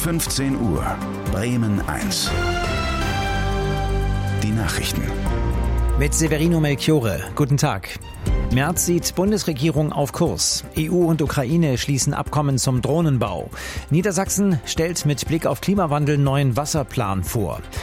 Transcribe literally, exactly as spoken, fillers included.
fünfzehn Uhr, Bremen eins. Die Nachrichten. Mit Severino Melchiorre. Guten Tag. Merz sieht Bundesregierung auf Kurs. E U und Ukraine schließen Abkommen zum Drohnenbau. Niedersachsen stellt mit Blick auf Klimawandel neuen Wasserplan vor.